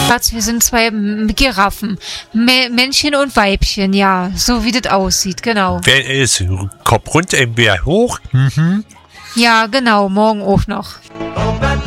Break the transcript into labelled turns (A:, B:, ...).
A: Schatz, wir sind zwei Giraffen. Männchen und Weibchen, ja. So wie das aussieht, genau.
B: Wer ist Kopf runter, im Bär hoch?
A: Ja, genau. Morgen auch noch.